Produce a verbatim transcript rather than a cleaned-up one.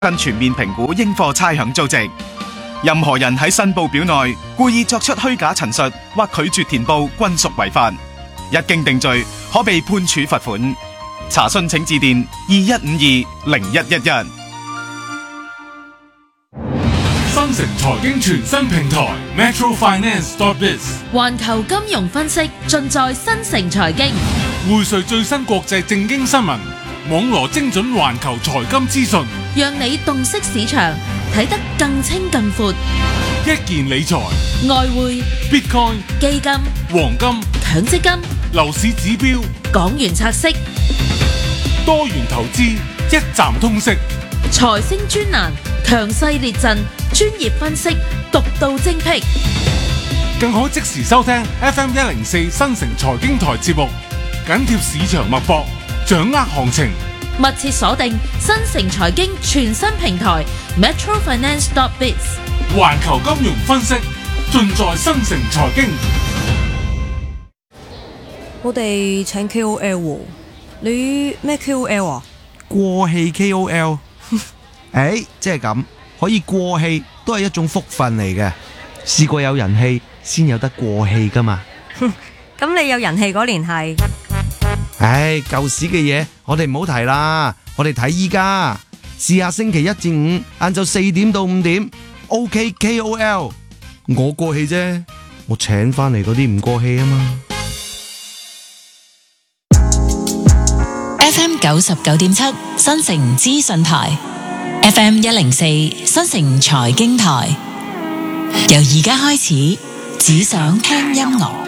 跟全面評估應課差餉租值。任何人喺申報表內故意作出虛假陳述或拒絕填報，均屬違法。一經定罪，可被判處罰款。查詢請致電二一五二零一一一。 新城財經全新平台 Metro Finance dot biz， 環球金融分析盡在新城財經， 匯萃最新國際政經新聞，網羅精準環球財金資訊， 讓你洞悉市場，睇得更清更闊。 一鍵理財、 外匯、 Bitcoin、 基金、 黃金、 強積金、 樓市指標、 港元拆息、 多元投資，一站通識。 財星專欄，強勢列陣，專業分析，獨到精闢。 更可即時收聽 F M 一零四新城財經台節目，緊貼市場脈搏，掌握行情。 密切鎖定新城財經全新平台 Metro Finance dot biz， 環球金融分析盡在新城財經。 我哋請 K O L 喎，你咩 K O L 啊？ 過氣 K O L， 誒，即係咁，可以過氣都係一種福分嚟嘅。試過有人氣先有得過氣噶嘛。 咁你有人氣嗰年係？ 唉，舊時嘅嘢我哋唔好提啦，我哋睇依家。試下星期一至五晏晝四點到五點 ，OK K O L， 我過氣啫，我請翻嚟嗰啲唔過氣啊嘛。 F M 九十九點七新城資訊台 ，F M 一零四新城財經台，由而家開始，只想聽音樂。